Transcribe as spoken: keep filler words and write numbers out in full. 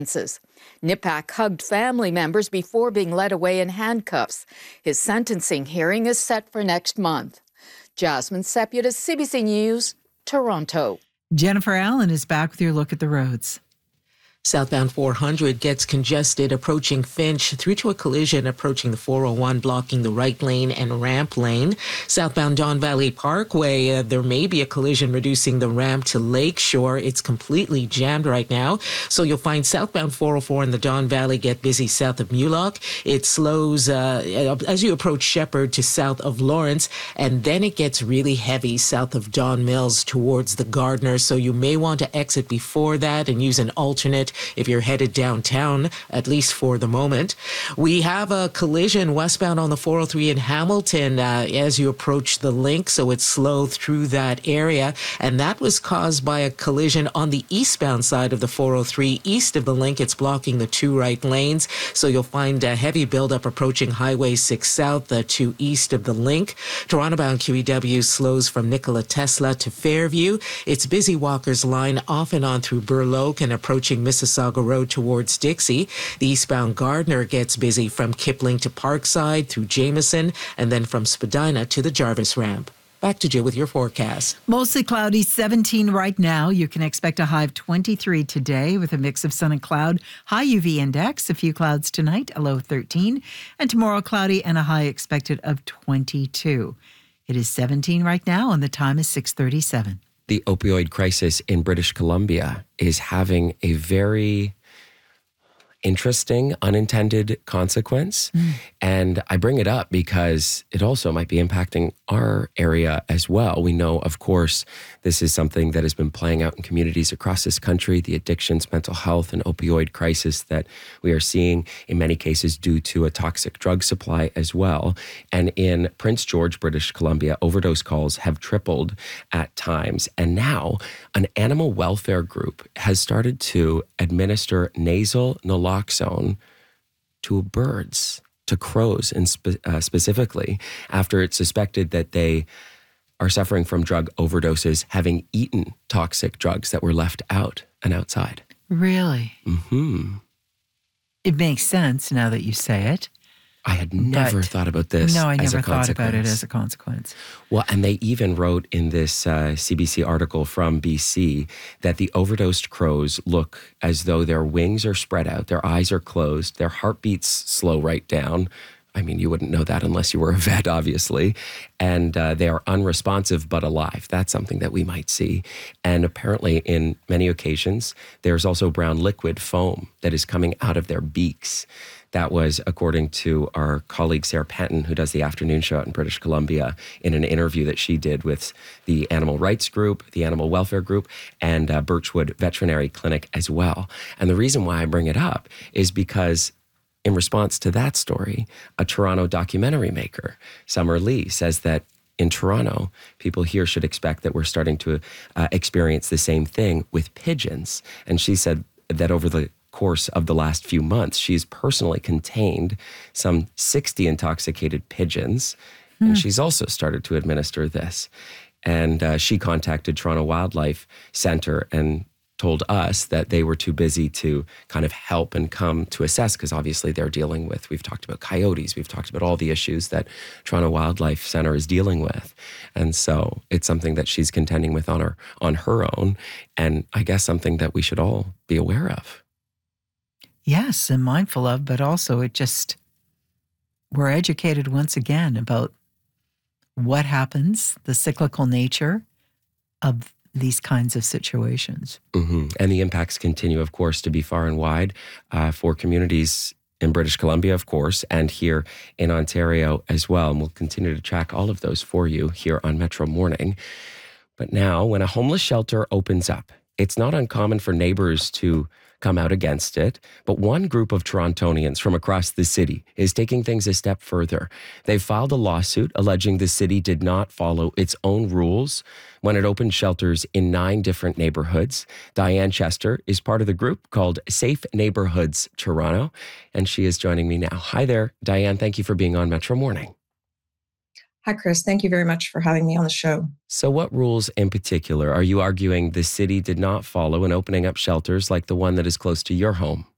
Nipak hugged family members before being led away in handcuffs. His sentencing hearing is set for next month. Jasmine Sepulveda, C B C News, Toronto. Jennifer Allen is back with your look at the roads. Southbound four hundred gets congested approaching Finch through to a collision approaching the four oh one, blocking the right lane and ramp lane. Southbound Don Valley Parkway, uh, there may be a collision reducing the ramp to Lakeshore. It's completely jammed right now. So you'll find southbound four oh four in the Don Valley get busy south of Mulock. It slows uh, as you approach Shepherd to south of Lawrence, and then it gets really heavy south of Don Mills towards the Gardner. So you may want to exit before that and use an alternate if you're headed downtown, at least for the moment. We have a collision westbound on the four oh three in Hamilton uh, as you approach the link, so it's slow through that area. And that was caused by a collision on the eastbound side of the four oh three. East of the link, it's blocking the two right lanes. So you'll find a heavy buildup approaching Highway six South uh, to east of the link. Toronto-bound Q E W slows from Nikola Tesla to Fairview. It's busy Walker's line off and on through Burloak and approaching Mississauga Road towards Dixie. The eastbound Gardner gets busy from Kipling to Parkside through Jameson and then from Spadina to the Jarvis ramp. Back to Jill with your forecast. Mostly cloudy, seventeen right now. You can expect a high of twenty-three today with a mix of sun and cloud. High U V index, a few clouds tonight, a low of thirteen. And tomorrow cloudy and a high expected of twenty-two. It is seventeen right now and the time is six thirty-seven. The opioid crisis in British Columbia is having a very interesting unintended consequence. Mm. And I bring it up because it also might be impacting our area as well. We know, of course, this is something that has been playing out in communities across this country, the addictions, mental health, and opioid crisis that we are seeing in many cases due to a toxic drug supply as well. And in Prince George, British Columbia, overdose calls have tripled at times. And now an animal welfare group has started to administer nasal naloxone to birds, to crows and spe- uh, specifically, after it's suspected that they are suffering from drug overdoses, having eaten toxic drugs that were left out and outside. Really? Mm-hmm. It makes sense now that you say it. I had never But thought about this No, I as never a thought about it consequence. as a consequence. Well, and they even wrote in this uh, C B C article from B C that the overdosed crows look as though their wings are spread out, their eyes are closed, their heartbeats slow right down. I mean, you wouldn't know that unless you were a vet, obviously. And uh, they are unresponsive but alive. That's something that we might see. And apparently, in many occasions, there's also brown liquid foam that is coming out of their beaks. That was according to our colleague Sarah Penton, who does the afternoon show out in British Columbia, in an interview that she did with the Animal Rights Group, the Animal Welfare Group, and uh, Birchwood Veterinary Clinic as well. And the reason why I bring it up is because in response to that story, a Toronto documentary maker, Summer Lee, says that in Toronto, people here should expect that we're starting to uh, experience the same thing with pigeons. And she said that over the course of the last few months, she's personally contained some sixty intoxicated pigeons. Mm. And she's also started to administer this. And uh, she contacted Toronto Wildlife Centre and told us that they were too busy to kind of help and come to assess, because obviously they're dealing with, we've talked about coyotes, we've talked about all the issues that Toronto Wildlife Centre is dealing with. And so it's something that she's contending with on her, on her own, and I guess something that we should all be aware of. Yes, and mindful of, but also it just, we're educated once again about what happens, the cyclical nature of these kinds of situations. Mm-hmm. And the impacts continue, of course, to be far and wide uh, for communities in British Columbia, of course, and here in Ontario as well. And we'll continue to track all of those for you here on Metro Morning. But now, when a homeless shelter opens up, it's not uncommon for neighbors to come out against it, but one group of Torontonians from across the city is taking things a step further. They filed a lawsuit alleging the city did not follow its own rules when it opened shelters in nine different neighborhoods. Diane Chester is part of the group called Safe Neighborhoods Toronto, and she is joining me now. Hi there, Diane. Thank you for being on Metro Morning. Hi, Chris. Thank you very much for having me on the show. So what rules in particular are you arguing the city did not follow in opening up shelters like the one that is close to your home?